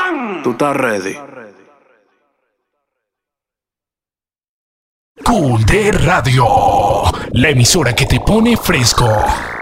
¿Tú estás ready? Cool de Radio, la emisora que te pone fresco.